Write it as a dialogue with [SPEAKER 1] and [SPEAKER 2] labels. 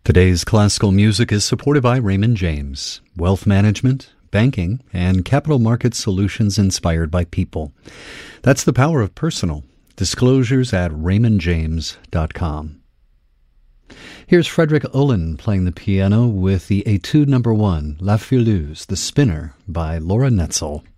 [SPEAKER 1] Today's classical music is supported by Raymond James, wealth management, banking, and capital market solutions inspired by people. That's the power of personal. Disclosures at raymondjames.com. Here's Frederick Ullin playing the piano with the Etude No. 1, La Fileuse, The Spinner, by Laura Netzel.